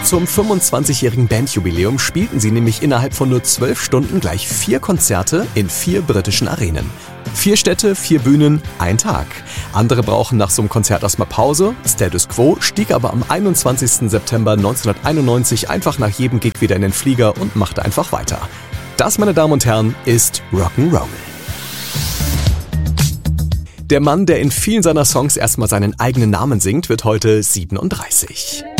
Zum 25-jährigen Bandjubiläum spielten sie nämlich innerhalb von nur 12 Stunden gleich 4 Konzerte in 4 britischen Arenen. 4 Städte, 4 Bühnen, 1 Tag. Andere brauchen nach so einem Konzert erstmal Pause. Status Quo stieg aber am 21. September 1991 einfach nach jedem Gig wieder in den Flieger und machte einfach weiter. Das, meine Damen und Herren, ist Rock'n'Roll. Der Mann, der in vielen seiner Songs erstmal seinen eigenen Namen singt, wird heute 37.